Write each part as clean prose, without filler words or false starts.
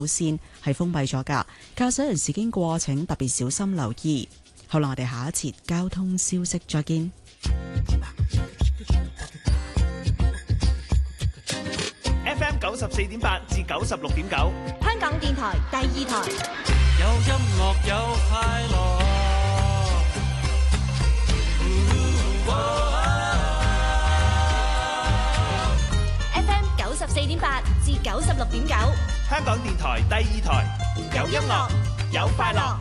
路線係封閉咗㗎，駕駛人士經過請特別小心留意。好啦，我哋下一節交通消息再見。 FM 94.8至96.9， 香港電台第二台， 有音樂有快樂。 FM 94.8至96.9， 香港電台第二台，有音樂有快樂。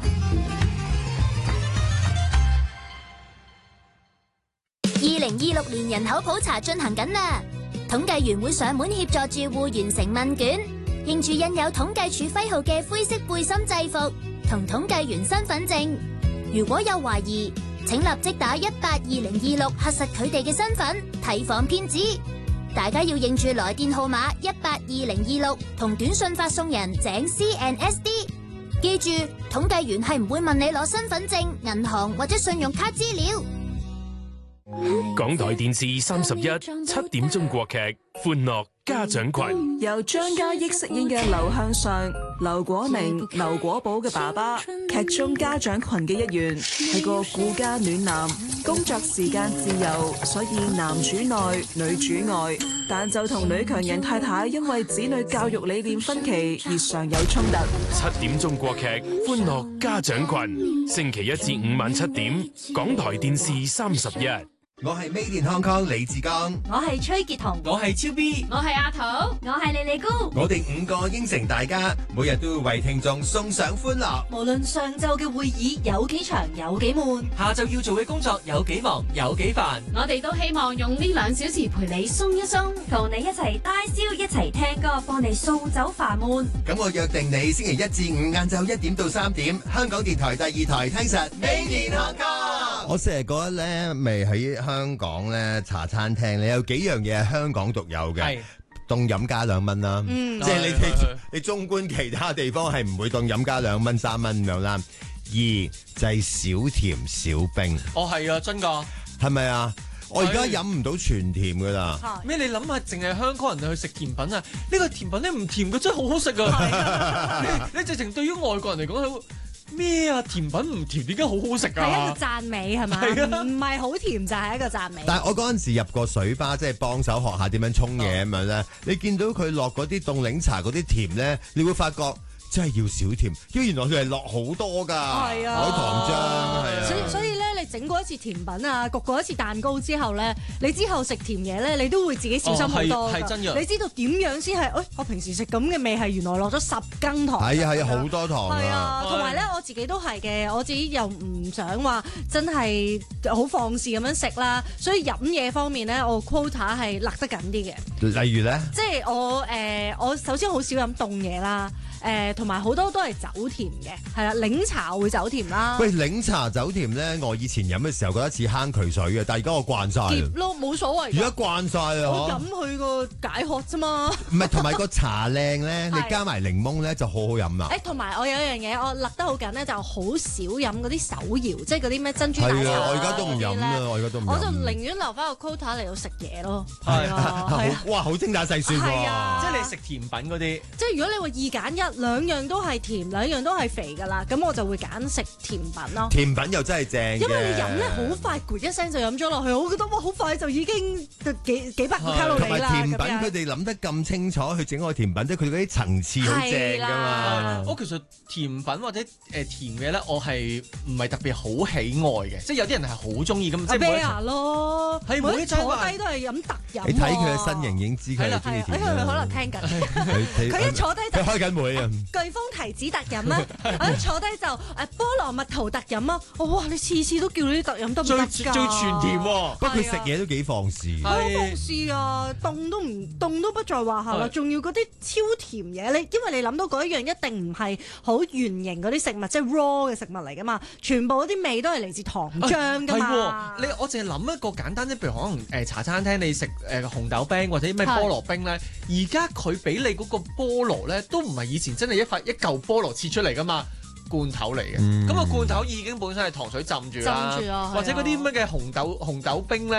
2026年人口普查進行緊啦，統計員會上門協助住戶完成問卷，認住印有統計處徽號嘅灰色背心制服同統計員身份證。如果有懷疑，請立即打182026核實佢哋嘅身份，提防騙子。大家要認住來電號碼182026同短信發送人井 CNSD。記住，統計員係唔會問你攞身份證、銀行或者信用卡資料。 港台電視31 7點鐘國劇《歡樂家長群》， 由張嘉益飾演嘅劉向上、劉果寧、劉果寶嘅爸爸，劇中家長群嘅一員，係個顧家暖男，工作時間自由，所以男主內女主外，但就同女強人太太因為子女教育理念分歧而常有衝突。 7點鐘國劇《歡樂家長群》，星期1至5晚7點，港台電視31。 我係 Made in Hong Kong 李志剛， 我係崔潔彤， 我係超 B， 我係阿桃，我係莉莉姑。 我哋5個應承大家，每日都會為聽眾送上歡樂。 無論上晝嘅會議有幾長有幾悶， 下晝要做嘅工作有幾忙有幾煩， 我哋都希望用呢2小時陪你鬆一鬆， 同你一齊大笑，一齊聽歌，幫你掃走煩悶。 咁我約定你星期1至5晏晝1點到3點，香港電台第2台聽實 Made in Hong Kong。我成日覺得咧，未喺香港咧茶餐廳咧有幾樣嘢係香港獨有嘅，凍飲加2蚊啦，即係你縱觀其他地方係唔會凍飲加2蚊3蚊咁樣啦。2就係少甜少冰， 係啊，真㗎，係咪啊？我而家飲唔到全甜噶啦。 咩？你諗下，淨係香港人去食甜品啊？呢個甜品咧唔甜嘅真係好好食啊！你直情對於外國人嚟講，咩啊？甜品唔甜點解好好食啊？ 係一個讚美係咪？唔係好甜就係一個讚美。 但係我嗰陣時入過水吧，即係幫手學下點樣沖嘢咁樣咧。你見到佢落嗰啲凍檸茶嗰啲甜咧，你會發覺真係要少甜，因為原來佢係落好多㗎， 係啊， 嗰啲糖漿係啊。 所以咧，你整過一次甜品啊，焗過一次蛋糕之後咧，你之後食甜嘢咧，你都會自己小心好多。係真嘅。你知道點樣先係？我平時食咁嘅味係原來落咗10羹糖。 係啊，好多糖啊。 係啊，同埋咧，我自己都係嘅，我自己又唔想話真係好放肆咁樣食啦，所以飲嘢方面咧，我 quota 係勒得緊啲嘅。 例如咧？ 即係我首先好少飲凍嘢啦。同埋好多都係走甜嘅，係啦，檸茶會走甜啦。 喂，檸茶走甜咧，我以前飲嘅時候覺得似坑渠水嘅，但係而家我慣晒。 澀咯，冇所謂。 而家慣晒啊！ 我飲佢個解渴啫嘛。 唔係，同埋個茶靚咧，你加埋檸檬咧就好好飲啦。 同埋我有一樣嘢，我勒得好緊咧，就好少飲嗰啲手搖，即係嗰啲咩珍珠奶茶。 係啊，我而家都唔飲啦，我而家都唔飲。 我就寧願留翻個 quota 嚟到食嘢咯。 係啊，哇，好精打細算喎。 係啊， 即係你食甜品嗰啲。 即係如果你話2揀1，兩樣都係甜，兩樣都係肥㗎啦，咁我就會揀食甜品咯。 甜品又真係正嘅， 因為你飲咧好快，咕一聲就飲咗落去，我覺得哇好快就已經幾百個卡路里啦。 同埋甜品佢哋諗得咁清楚去整個甜品，即係佢哋嗰啲層次好正㗎嘛。 我其實甜品或者甜嘅咧，我係唔係特別好喜愛嘅，即係有啲人係好中意咁。即係啤牙咯， 係每一坐低都係飲特飲。 你睇佢嘅身形已經知佢係中意甜。 佢可能聽緊，佢一坐低就開緊會啊！ 颶風提子特飲啊！我一坐低就菠蘿蜜桃特飲啊！哇！你次次都叫呢啲特飲得唔得㗎？ 最全甜喎。 不過佢食嘢都幾放肆。 好放肆啊！凍都不在話下啦，仲要嗰啲超甜嘢，因為你諗到嗰一樣一定唔係好圓形嗰啲食物，即係 raw 嘅食物嚟㗎嘛，全部嗰啲味都係嚟自糖漿㗎嘛。 我淨係諗一個簡單啲，譬如可能茶餐廳你食紅豆冰或者咩菠蘿冰咧，而家佢俾你嗰個菠蘿咧都唔係以前真係一嚿菠蘿切出嚟㗎嘛。罐頭嚟嘅，咁個罐頭已經本身係糖水浸住啦，或者嗰啲乜嘅紅豆冰咧，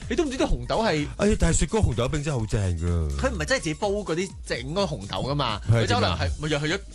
你都唔知啲紅豆係。 但係雪糕紅豆冰真係好正㗎。 佢唔係真係自己煲嗰啲整嗰個紅豆㗎嘛， 係佢就可能點啊係咪又係一